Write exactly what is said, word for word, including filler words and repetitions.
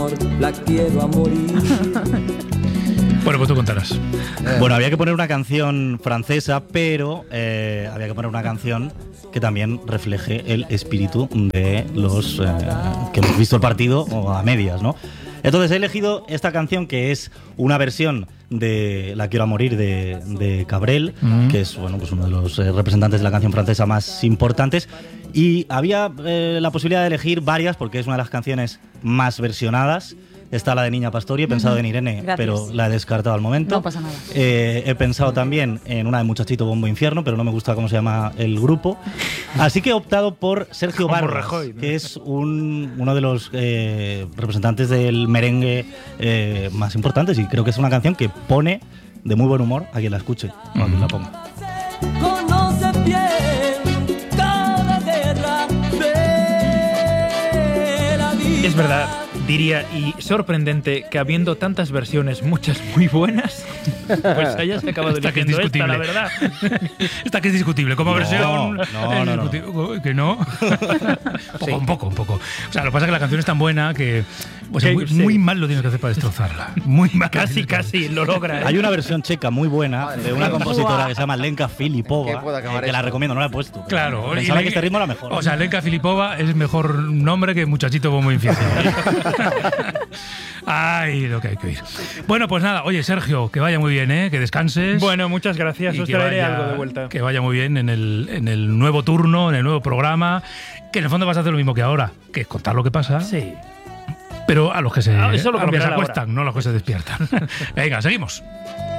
La quiero a morir. Bueno, pues tú contarás. Bueno, había que poner una canción francesa, pero eh, había que poner una canción que también refleje el espíritu de los eh, que hemos visto el partido o a medias, ¿no? Entonces he elegido esta canción, que es una versión de La quiero a morir de, de Cabrel, mm. que es bueno, pues uno de los eh, representantes de la canción francesa más importantes. Y había eh, la posibilidad de elegir varias, porque es una de las canciones más versionadas. Está la de Niña Pastori, he pensado uh-huh. en Irene, Gracias. pero la he descartado al momento. No pasa nada. Eh, he pensado también en una de Muchachito Bombo Infierno, pero no me gusta cómo se llama el grupo. Así que he optado por Sergio Barbas, Rajoy, ¿no? que es un, uno de los eh, representantes del merengue eh, más importantes, y creo que es una canción que pone de muy buen humor a quien la escuche o a quien la ponga. Conoce bien cada guerra de la vida. Es verdad. Diría, y sorprendente que habiendo tantas versiones, muchas muy buenas, pues hayas acabado esta eligiendo que es esta, la verdad. Esta que es discutible, como no, versión... No, no, no. Que no. un, poco, sí. un poco, un poco. O sea, lo que pasa es que la canción es tan buena que... Pues muy, sí. muy mal lo tienes que hacer para destrozarla. Muy mal. Casi, casi, lo logra. ¿eh? Hay una versión checa muy buena Madre de una Dios. compositora que se llama Lenka Filipova, eh, que la recomiendo, no la he puesto. Claro. Pensaba que este ritmo era mejor. O sea, Lenka Filipova es mejor nombre que Muchachito Bombo Infierno. Ay, lo que hay que oír. Bueno, pues nada, oye, Sergio, que vaya muy bien, ¿eh? Que descanses. Bueno, muchas gracias, os traeré algo de vuelta. Que vaya muy bien en el, en el nuevo turno, en el nuevo programa, que en el fondo vas a hacer lo mismo que ahora, que es contar lo que pasa. Sí. Pero a los que se, ah, eso lo a los que se acuestan, no a los que se despiertan. Venga, seguimos.